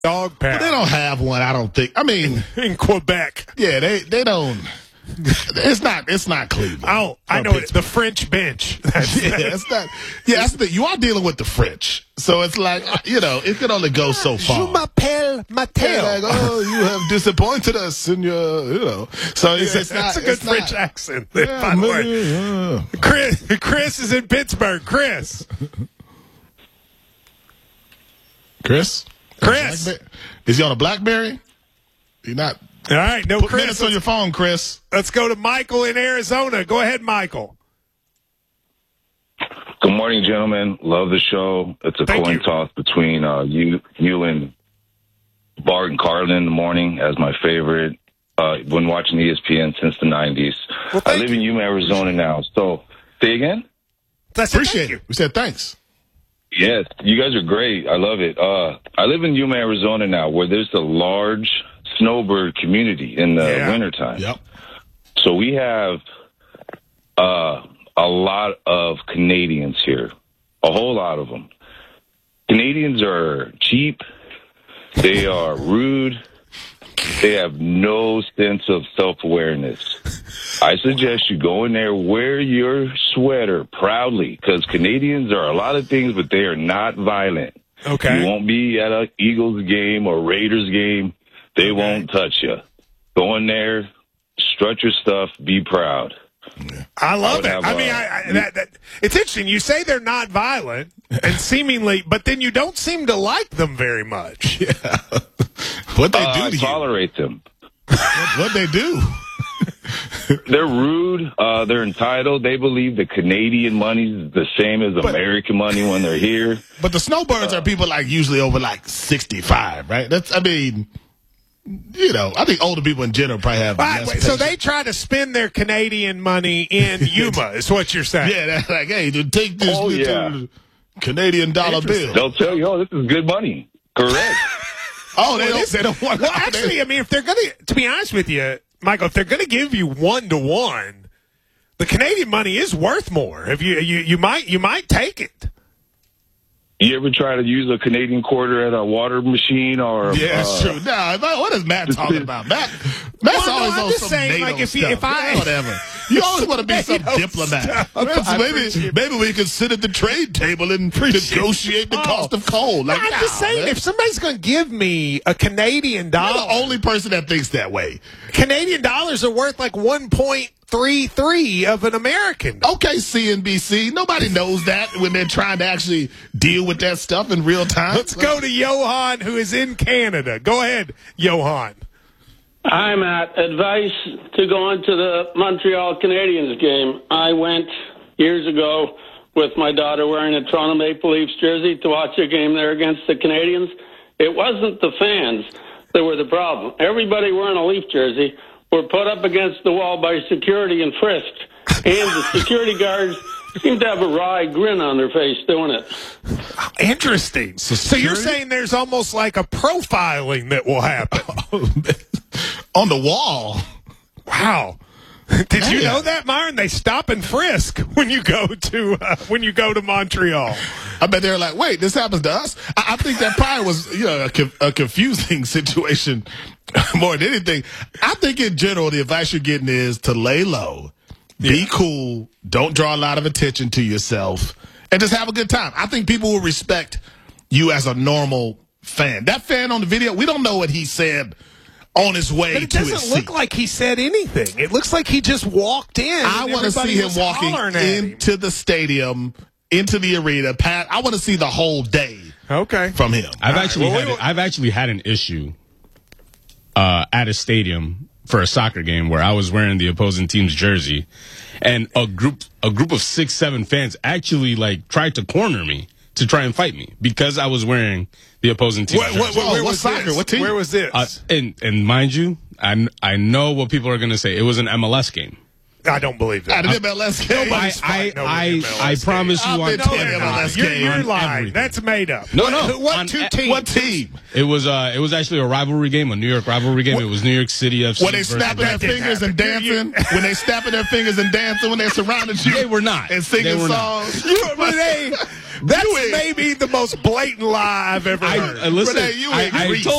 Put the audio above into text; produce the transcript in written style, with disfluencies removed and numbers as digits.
Dog pound. But they don't have one, I don't think. I mean, in Quebec. Yeah, they don't. It's not Cleveland. Oh, I know it. The French bench. It's not. Yeah, that's the thing. You are dealing with the French, so it's like it can only go so far. Je m'appelle Mattel. Yeah, like, you have disappointed us in your, So it's not. That's a good French accent. By the way, Chris is in Pittsburgh. Chris. Is he on a BlackBerry? You're not. All right, no Put Chris. minutes on your phone, Chris. Let's go to Michael in Arizona. Go ahead, Michael. Good morning, gentlemen. Love the show. It's a coin toss between you and Bart and Carlin in the morning as my favorite. Been watching ESPN since the 90s. Well, I live in Yuma, Arizona now. So, say again? Appreciate it. We said thanks. Yes, you guys are great. I love it. I live in Yuma, Arizona now, where there's a large snowbird community in the wintertime. Yep. So we have a lot of Canadians here, a whole lot of them. Canadians are cheap. They are rude. They have no sense of self-awareness. I suggest you go in there, wear your sweater proudly, because Canadians are a lot of things, but they are not violent. Okay. You won't be at an Eagles game or Raiders game. They won't touch you. Go in there, strut your stuff, be proud. I love it. I mean, it's interesting. You say they're not violent, and seemingly, but then you don't seem to like them very much. Yeah. What they do to I tolerate them. What they do? They're rude. They're entitled. They believe the Canadian money is the same as American money when they're here. But the snowbirds are people usually over 65, right? I think older people in general probably have less patience. So they try to spend their Canadian money in Yuma, is what you're saying. Yeah, that's like, hey, take this little Canadian dollar bill. They'll tell you, this is good money. Correct. They don't want. Well, actually, I mean, if they're going to be honest with you, Michael, if they're going to give you 1-to-1, the Canadian money is worth more. If you might take it. You ever try to use a Canadian quarter at a water machine or? Yeah, it's true. Nah, what is Matt talking about? Matt's always on some saying, NATO if stuff. Whatever. You always want to be some diplomat. Maybe we can sit at the trade table and negotiate the cost of coal. I'm just saying, if somebody's going to give me a Canadian dollar, you're the only person that thinks that way. Canadian dollars are worth like 1.33 of an American. Okay, CNBC. Nobody knows that when they're trying to actually deal with that stuff in real time. Let's go to Johan, who is in Canada. Go ahead, Johan. Hi, Matt. Advice to go into the Montreal Canadiens game. I went years ago with my daughter wearing a Toronto Maple Leafs jersey to watch a game there against the Canadiens. It wasn't the fans that were the problem. Everybody wearing a Leaf jersey were put up against the wall by security and frisked. And the security guards seemed to have a wry grin on their face doing it. Interesting. So you're saying there's almost like a profiling that will happen. On the wall. Wow. Did you know that, Myron? They stop and frisk when you go to Montreal. I bet they're like, wait, this happens to us? I think that probably was a confusing situation more than anything. I think in general the advice you're getting is to lay low, be cool, don't draw a lot of attention to yourself, and just have a good time. I think people will respect you as a normal fan. That fan on the video, we don't know what he said on his way to his seat. But it doesn't look like he said anything. It looks like he just walked in. I want to see him walking into the stadium, into the arena. Pat, I want to see the whole day from him. I've actually had an issue at a stadium for a soccer game where I was wearing the opposing team's jersey, and a group of 6-7 fans actually tried to corner me to try and fight me because I was wearing the opposing team. Where was soccer? What team? Where was this? And mind you, I know what people are going to say. It was an MLS game. I don't believe that. At an MLS game. Nobody's fighting over the MLS I promise you I've on been to an everything. MLS You're, game. you're On lying. everything. That's made up. No, What on two e- teams? What team? It was actually a rivalry game, a New York rivalry game. It was New York City FC. When they versus snapping their That didn't fingers and happen. dancing, when they snapping their fingers and dancing, when they surrounded you, They were not. and singing They were not. songs. That's You ain't- maybe the most blatant lie I've ever heard. Listen, Renee, you I agree. told